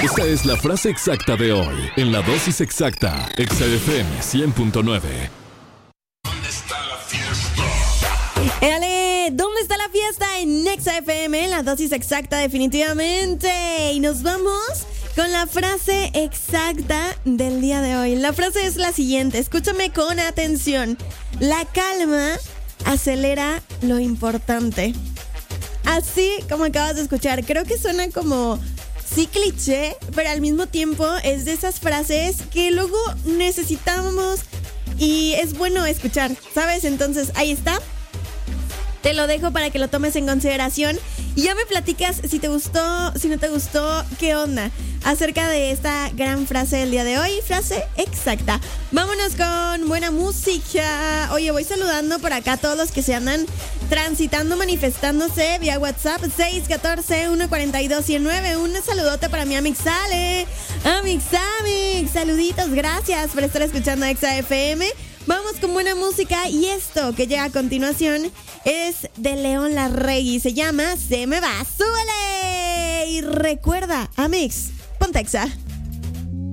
Esta es la frase exacta de hoy, en la dosis exacta, Exa FM 100.9. ¡Éale! ¿Dónde está la fiesta? En Exa FM, la dosis exacta definitivamente. Y nos vamos con la frase exacta del día de hoy. La frase es la siguiente, escúchame con atención. La calma acelera lo importante. Así como acabas de escuchar, creo que suena como sí cliché, pero al mismo tiempo es de esas frases que luego necesitamos y es bueno escuchar, ¿sabes? Entonces, ahí está. Te lo dejo para que lo tomes en consideración y ya me platicas si te gustó, si no te gustó, qué onda acerca de esta gran frase del día de hoy, frase exacta. Vámonos con buena música. Oye, voy saludando por acá a todos los que se andan transitando, manifestándose vía WhatsApp 614-142-109. Un saludote para mi Amix Ale. Amix, saluditos, gracias por estar escuchando Exa FM. Vamos con buena música y esto que llega a continuación es de León Larregui. Se llama Se me va, súbele. Y recuerda, Amix, ponte Exa.